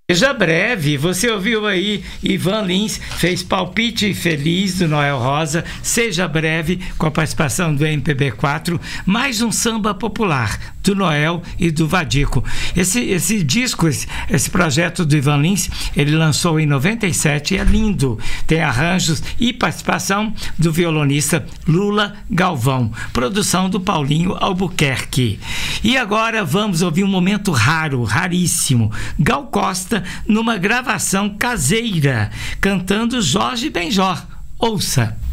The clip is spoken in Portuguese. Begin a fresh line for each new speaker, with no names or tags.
Seja breve, você ouviu aí, Ivan Lins fez palpite feliz do Noel Rosa, Seja Breve, com a participação do MPB4, mais um samba popular do Noel e do Vadico. Esse disco, esse projeto do Ivan Lins, ele lançou em 97 e é lindo, tem arranjos e participação do violonista Lula Galvão, produção do Paulinho Albuquerque. E agora vamos ouvir um momento raro, raríssimo, Gal Costa numa gravação caseira, cantando Jorge Benjor. Ouça!